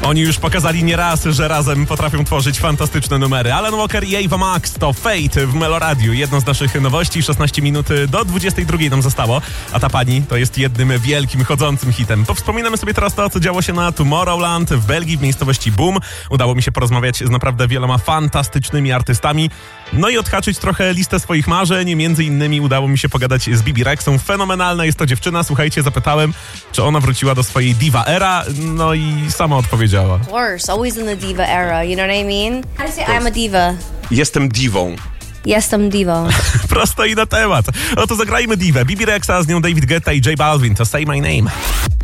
Oni już pokazali nieraz, że razem potrafią tworzyć fantastyczne numery. Alan Walker i Ava Max to Fate w Meloradiu. Jedno z naszych nowości, 16 minut do 22 nam zostało, a ta pani to jest jednym wielkim, chodzącym hitem. Powspominamy sobie teraz to, co działo się na Tomorrowland w Belgii, w miejscowości Boom. Udało mi się porozmawiać z naprawdę wieloma fantastycznymi artystami. No i odhaczyć trochę listę swoich marzeń. Między innymi udało mi się pogadać z Bibi Rexą. Fenomenalna jest to dziewczyna. Słuchajcie, zapytałem, czy ona wróciła do swojej diva era. No i sama odpowiedziała. Of course, always in the diva era, you know what I mean? How do you say I'm a diva? Jestem diwą. Jestem diva. Prosto i na temat. No to zagrajmy divę. Bibi Rexa, z nią David Guetta i J Balvin. To Say My Name.